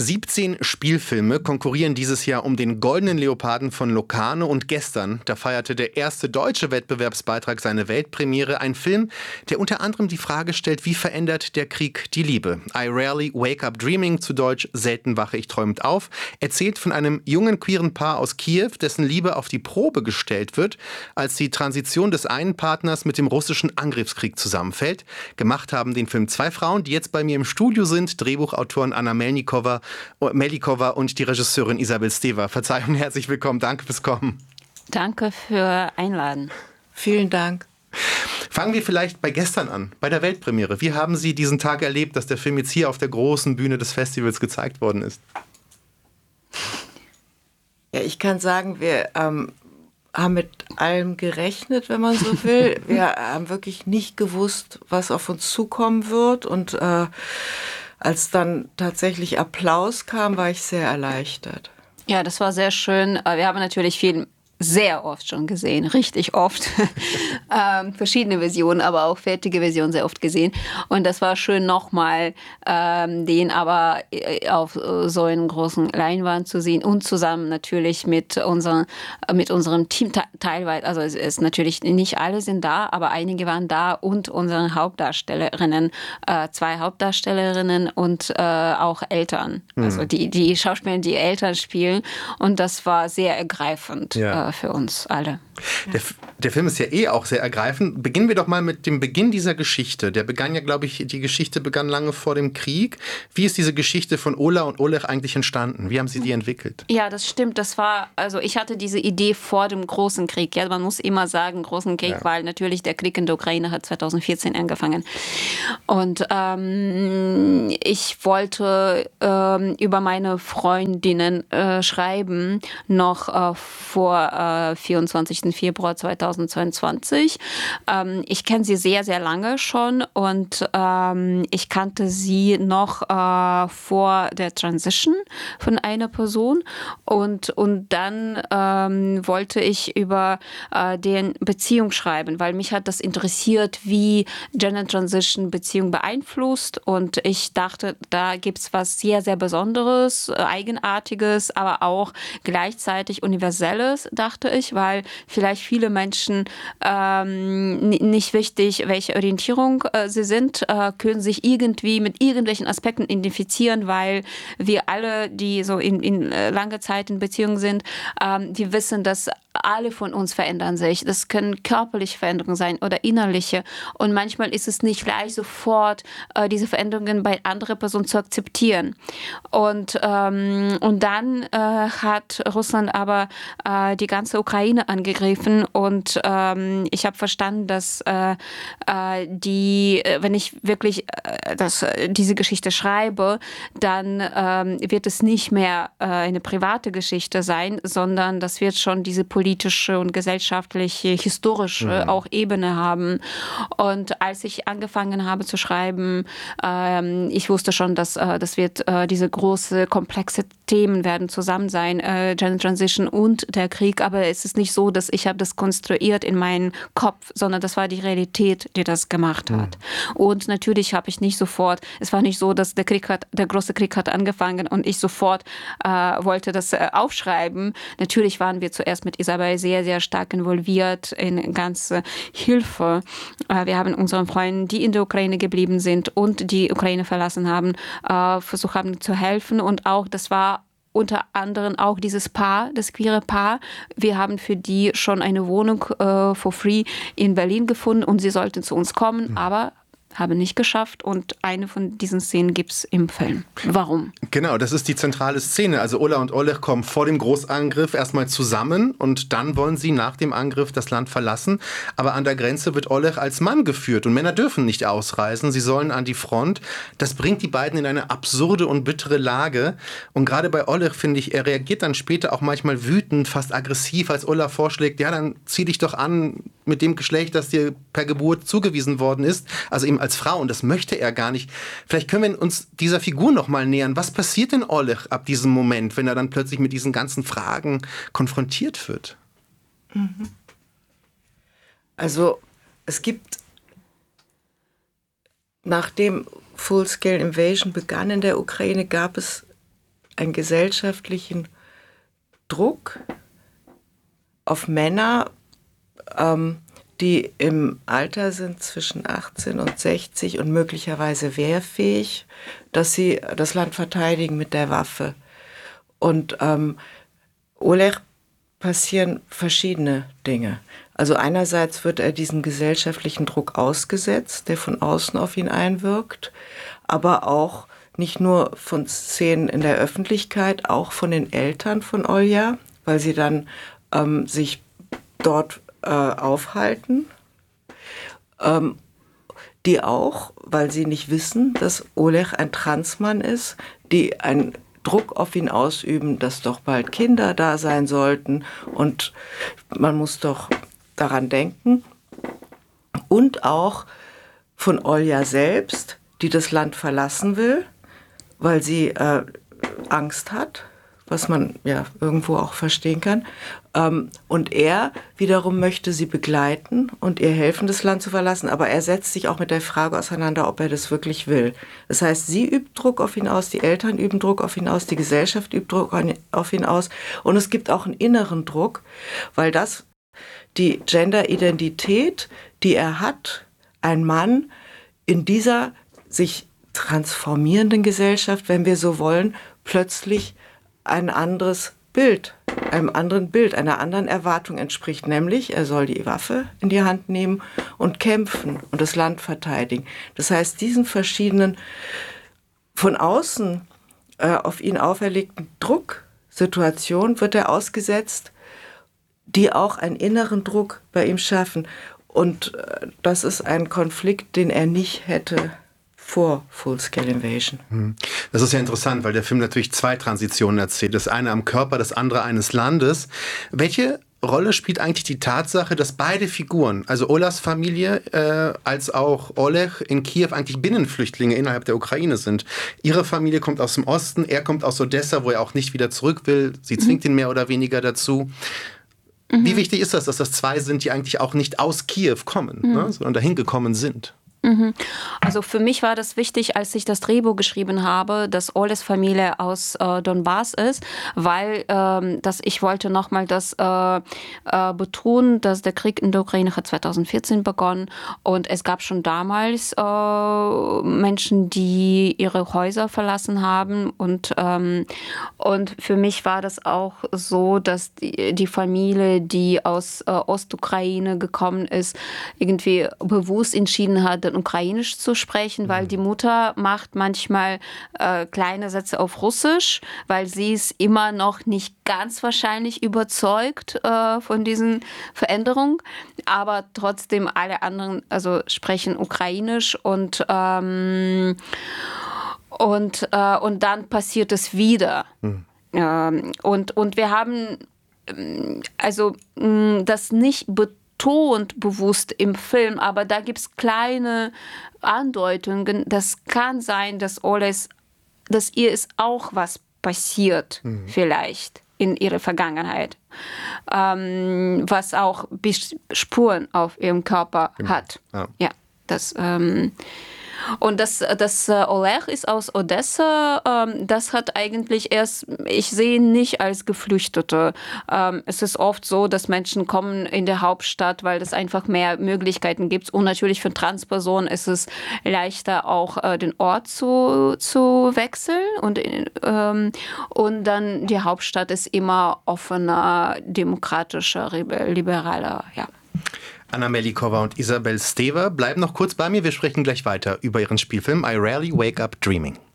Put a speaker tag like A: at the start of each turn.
A: 17 Spielfilme konkurrieren dieses Jahr um den Goldenen Leoparden von Locarno und gestern, da feierte der erste deutsche Wettbewerbsbeitrag seine Weltpremiere. Ein Film, der unter anderem die Frage stellt, wie verändert der Krieg die Liebe? I Rarely Wake Up Dreaming, zu Deutsch Selten wache ich träumend auf, erzählt von einem jungen queeren Paar aus Kiew, dessen Liebe auf die Probe gestellt wird, als die Transition des einen Partners mit dem russischen Angriffskrieg zusammenfällt. Gemacht haben den Film zwei Frauen, die jetzt bei mir im Studio sind, Drehbuchautorin Anna Melnikova und die Regisseurin Isabel Stever. Verzeihung, herzlich willkommen, danke fürs Kommen.
B: Danke für Einladen.
C: Vielen Dank.
A: Fangen wir vielleicht bei gestern an, bei der Weltpremiere. Wie haben Sie diesen Tag erlebt, dass der Film jetzt hier auf der großen Bühne des Festivals gezeigt worden ist?
C: Ja, ich kann sagen, wir haben mit allem gerechnet, wenn man so will. Wir haben wirklich nicht gewusst, was auf uns zukommen wird. Und als dann tatsächlich Applaus kam, war ich sehr erleichtert.
B: Ja, das war sehr schön. Wir haben natürlich sehr oft schon gesehen, richtig oft. Verschiedene Versionen, aber auch fertige Versionen sehr oft gesehen. Und das war schön nochmal, den aber auf so einer großen Leinwand zu sehen und zusammen natürlich mit unserem Team teilweise. Also es ist natürlich nicht alle sind da, aber einige waren da und unsere Hauptdarstellerinnen, zwei Hauptdarstellerinnen und auch Eltern. Also die Schauspieler, die Eltern spielen. Und das war sehr ergreifend. Ja. Für uns alle.
A: Der Film ist ja auch sehr ergreifend. Beginnen wir doch mal mit dem Beginn dieser Geschichte. Die Geschichte begann lange vor dem Krieg. Wie ist diese Geschichte von Ola und Oleg eigentlich entstanden? Wie haben Sie die entwickelt?
B: Ja, das stimmt. Ich hatte diese Idee vor dem großen Krieg. Ja, man muss immer sagen, großen Krieg, weil natürlich der Krieg in der Ukraine hat 2014 angefangen. Und ich wollte über meine Freundinnen schreiben, noch vor 24. Februar 2022. Ich kenne sie sehr, sehr lange schon und ich kannte sie noch vor der Transition von einer Person und dann wollte ich über deren Beziehung schreiben, weil mich hat das interessiert, wie Gender Transition Beziehung beeinflusst und ich dachte, da gibt es was sehr, sehr Besonderes, Eigenartiges, aber auch gleichzeitig Universelles, dachte ich, weil vielleicht viele Menschen nicht wichtig, welche Orientierung sie sind, können sich irgendwie mit irgendwelchen Aspekten identifizieren, weil wir alle, die so in lange Zeit in Beziehung sind, die wissen, dass alle von uns verändern sich. Das können körperliche Veränderungen sein oder innerliche. Und manchmal ist es nicht leicht, sofort diese Veränderungen bei anderer Person zu akzeptieren. Und dann hat Russland aber die ganze Ukraine angegriffen. Und ich habe verstanden, dass wenn ich wirklich diese Geschichte schreibe, dann wird es nicht mehr eine private Geschichte sein, sondern das wird schon diese politische und gesellschaftliche, historische auch Ebene haben. Und als ich angefangen habe zu schreiben, ich wusste schon, dass das wird diese große, komplexe Themen werden zusammen sein, Gender Transition und der Krieg. Aber es ist nicht so, dass ich habe das konstruiert in meinem Kopf, sondern das war die Realität, die das gemacht hat. Und natürlich habe ich nicht sofort, es war nicht so, dass der große Krieg hat angefangen und ich sofort wollte das aufschreiben. Natürlich waren wir zuerst mit Isabel sehr, sehr stark involviert in ganze Hilfe. Wir haben unseren Freunden, die in der Ukraine geblieben sind und die Ukraine verlassen haben, versucht haben zu helfen. Und auch, das war unter anderem auch dieses Paar, das queere Paar. Wir haben für die schon eine Wohnung for free in Berlin gefunden und sie sollten zu uns kommen, aber habe nicht geschafft und eine von diesen Szenen gibt es im Film. Warum?
A: Genau, das ist die zentrale Szene. Also Ola und Oleg kommen vor dem Großangriff erstmal zusammen und dann wollen sie nach dem Angriff das Land verlassen. Aber an der Grenze wird Oleg als Mann geführt und Männer dürfen nicht ausreisen. Sie sollen an die Front. Das bringt die beiden in eine absurde und bittere Lage. Und gerade bei Oleg, finde ich, er reagiert dann später auch manchmal wütend, fast aggressiv, als Ola vorschlägt, ja, dann zieh dich doch an mit dem Geschlecht, das dir per Geburt zugewiesen worden ist. Also eben als Frau, und das möchte er gar nicht. Vielleicht können wir uns dieser Figur noch mal nähern. Was passiert denn Oleg ab diesem Moment, wenn er dann plötzlich mit diesen ganzen Fragen konfrontiert wird?
C: Also es gibt, nachdem Full-Scale Invasion begann in der Ukraine, gab es einen gesellschaftlichen Druck auf Männer, die im Alter sind zwischen 18 und 60 und möglicherweise wehrfähig, dass sie das Land verteidigen mit der Waffe. Und Oleg passieren verschiedene Dinge. Also einerseits wird er diesem gesellschaftlichen Druck ausgesetzt, der von außen auf ihn einwirkt, aber auch nicht nur von Szenen in der Öffentlichkeit, auch von den Eltern von Olja, weil sie dann sich dort aufhalten, die auch, weil sie nicht wissen, dass Oleg ein Transmann ist, die einen Druck auf ihn ausüben, dass doch bald Kinder da sein sollten und man muss doch daran denken. Und auch von Olja selbst, die das Land verlassen will, weil sie Angst hat, was man ja irgendwo auch verstehen kann. Und er wiederum möchte sie begleiten und ihr helfen, das Land zu verlassen. Aber er setzt sich auch mit der Frage auseinander, ob er das wirklich will. Das heißt, sie übt Druck auf ihn aus, die Eltern üben Druck auf ihn aus, die Gesellschaft übt Druck auf ihn aus. Und es gibt auch einen inneren Druck, weil das die Genderidentität, die er hat, ein Mann in dieser sich transformierenden Gesellschaft, wenn wir so wollen, plötzlich ein anderes Bild, einem anderen Bild, einer anderen Erwartung entspricht, nämlich er soll die Waffe in die Hand nehmen und kämpfen und das Land verteidigen. Das heißt, diesen verschiedenen von außen auf ihn auferlegten Drucksituationen wird er ausgesetzt, die auch einen inneren Druck bei ihm schaffen. Und das ist ein Konflikt, den er nicht hätte vor Full-Scale Invasion.
A: Das ist ja interessant, weil der Film natürlich zwei Transitionen erzählt. Das eine am Körper, das andere eines Landes. Welche Rolle spielt eigentlich die Tatsache, dass beide Figuren, also Olas Familie als auch Oleg in Kiew, eigentlich Binnenflüchtlinge innerhalb der Ukraine sind? Ihre Familie kommt aus dem Osten, er kommt aus Odessa, wo er auch nicht wieder zurück will. Sie zwingt ihn mehr oder weniger dazu. Wie wichtig ist das, dass das zwei sind, die eigentlich auch nicht aus Kiew kommen, ne, sondern dahin gekommen sind?
B: Also für mich war das wichtig, als ich das Drehbuch geschrieben habe, dass Oles Familie aus Donbass ist, weil ich wollte nochmal das betonen, dass der Krieg in der Ukraine hat 2014 begonnen und es gab schon damals Menschen, die ihre Häuser verlassen haben und für mich war das auch so, dass die Familie, die aus Ostukraine gekommen ist, irgendwie bewusst entschieden hat, Ukrainisch zu sprechen, weil die Mutter macht manchmal kleine Sätze auf Russisch, weil sie ist immer noch nicht ganz wahrscheinlich überzeugt von diesen Veränderungen, aber trotzdem alle anderen sprechen Ukrainisch und dann passiert es wieder. Und wir haben das nicht betont bewusst im Film, aber da gibt es kleine Andeutungen. Das kann sein, dass ihr ist auch was passiert, vielleicht in ihrer Vergangenheit, was auch Spuren auf ihrem Körper hat. Ja, das und das Oleg ist aus Odessa, das hat eigentlich ich sehe ihn nicht als Geflüchtete. Es ist oft so, dass Menschen kommen in der Hauptstadt, weil es einfach mehr Möglichkeiten gibt. Und natürlich für Transpersonen ist es leichter, auch den Ort zu wechseln. Und dann die Hauptstadt ist immer offener, demokratischer, liberaler, ja.
A: Anna Melikova und Isabel Stever bleiben noch kurz bei mir. Wir sprechen gleich weiter über ihren Spielfilm I Rarely Wake Up Dreaming.